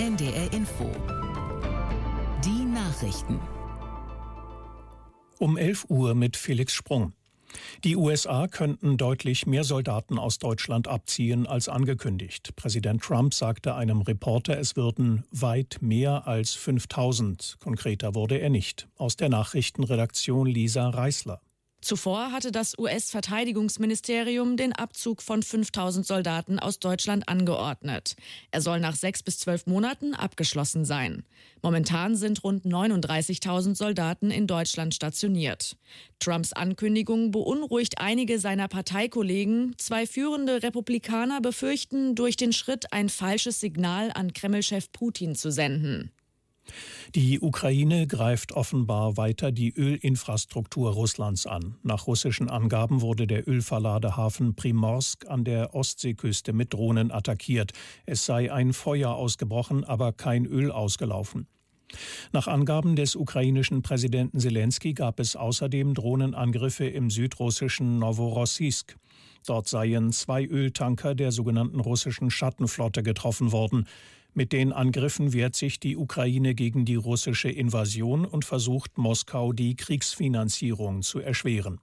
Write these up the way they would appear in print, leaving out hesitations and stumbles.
NDR Info. Die Nachrichten. Um 11 Uhr mit Felix Sprung. Die USA könnten deutlich mehr Soldaten aus Deutschland abziehen als angekündigt. Präsident Trump sagte einem Reporter, es würden weit mehr als 5.000. Konkreter wurde er nicht. Aus der Nachrichtenredaktion Lisa Reißler. Zuvor hatte das US-Verteidigungsministerium den Abzug von 5.000 Soldaten aus Deutschland angeordnet. Er soll nach 6 bis 12 Monaten abgeschlossen sein. Momentan sind rund 39.000 Soldaten in Deutschland stationiert. Trumps Ankündigung beunruhigt einige seiner Parteikollegen. 2 führende Republikaner befürchten, durch den Schritt ein falsches Signal an Kreml-Chef Putin zu senden. Die Ukraine greift offenbar weiter die Ölinfrastruktur Russlands an. Nach russischen Angaben wurde der Ölverladehafen Primorsk an der Ostseeküste mit Drohnen attackiert. Es sei ein Feuer ausgebrochen, aber kein Öl ausgelaufen. Nach Angaben des ukrainischen Präsidenten Selenskyj gab es außerdem Drohnenangriffe im südrussischen Noworossijsk. Dort seien 2 Öltanker der sogenannten russischen Schattenflotte getroffen worden. Mit den Angriffen wehrt sich die Ukraine gegen die russische Invasion und versucht Moskau, die Kriegsfinanzierung zu erschweren.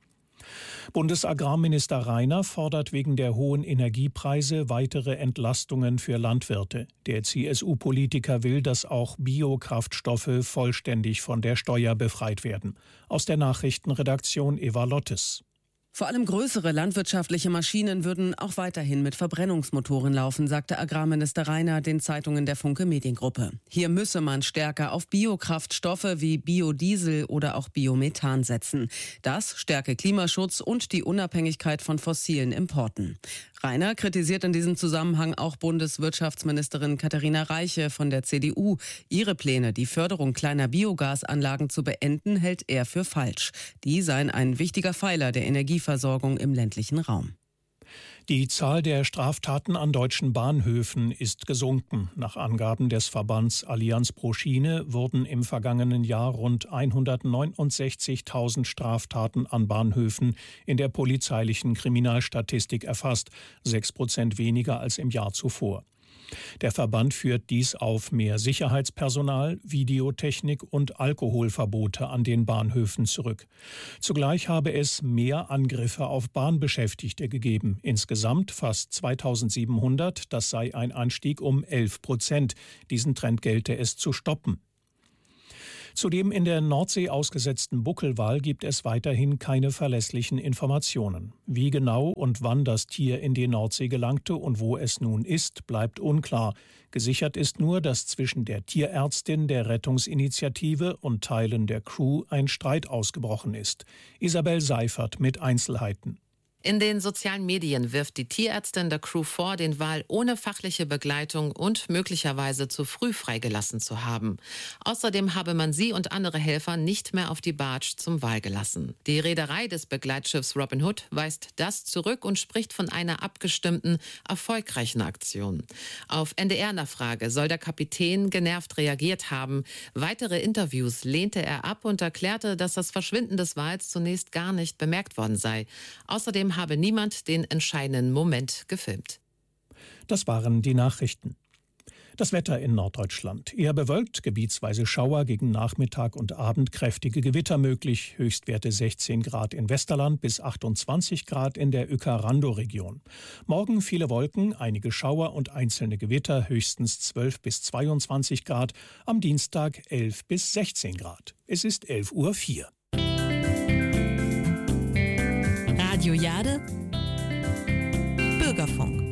Bundesagrarminister Rainer fordert wegen der hohen Energiepreise weitere Entlastungen für Landwirte. Der CSU-Politiker will, dass auch Biokraftstoffe vollständig von der Steuer befreit werden. Aus der Nachrichtenredaktion Eva Lottes. Vor allem größere landwirtschaftliche Maschinen würden auch weiterhin mit Verbrennungsmotoren laufen, sagte Agrarminister Rainer den Zeitungen der Funke Mediengruppe. Hier müsse man stärker auf Biokraftstoffe wie Biodiesel oder auch Biomethan setzen. Das stärke Klimaschutz und die Unabhängigkeit von fossilen Importen. Rainer kritisiert in diesem Zusammenhang auch Bundeswirtschaftsministerin Katharina Reiche von der CDU. Ihre Pläne, die Förderung kleiner Biogasanlagen zu beenden, hält er für falsch. Die seien ein wichtiger Pfeiler der Energieversorgung im ländlichen Raum. Die Zahl der Straftaten an deutschen Bahnhöfen ist gesunken. Nach Angaben des Verbands Allianz pro Schiene wurden im vergangenen Jahr rund 169.000 Straftaten an Bahnhöfen in der polizeilichen Kriminalstatistik erfasst, 6% weniger als im Jahr zuvor. Der Verband führt dies auf mehr Sicherheitspersonal, Videotechnik und Alkoholverbote an den Bahnhöfen zurück. Zugleich habe es mehr Angriffe auf Bahnbeschäftigte gegeben. Insgesamt fast 2.700, das sei ein Anstieg um 11%. Diesen Trend gelte es zu stoppen. Zu dem in der Nordsee ausgesetzten Buckelwal gibt es weiterhin keine verlässlichen Informationen. Wie genau und wann das Tier in die Nordsee gelangte und wo es nun ist, bleibt unklar. Gesichert ist nur, dass zwischen der Tierärztin der Rettungsinitiative und Teilen der Crew ein Streit ausgebrochen ist. Isabel Seifert mit Einzelheiten. In den sozialen Medien wirft die Tierärztin der Crew vor, den Wal ohne fachliche Begleitung und möglicherweise zu früh freigelassen zu haben. Außerdem habe man sie und andere Helfer nicht mehr auf die Barge zum Wal gelassen. Die Reederei des Begleitschiffs Robin Hood weist das zurück und spricht von einer abgestimmten, erfolgreichen Aktion. Auf NDR-Nachfrage soll der Kapitän genervt reagiert haben. Weitere Interviews lehnte er ab und erklärte, dass das Verschwinden des Wals zunächst gar nicht bemerkt worden sei. Außerdem habe niemand den entscheidenden Moment gefilmt. Das waren die Nachrichten. Das Wetter in Norddeutschland. Eher bewölkt, gebietsweise Schauer, gegen Nachmittag und Abend kräftige Gewitter möglich. Höchstwerte 16 Grad in Westerland bis 28 Grad in der Uecker-Randow-Region. Morgen viele Wolken, einige Schauer und einzelne Gewitter, höchstens 12 bis 22 Grad. Am Dienstag 11 bis 16 Grad. Es ist 11:04 Uhr. Radio Jade, Bürgerfunk.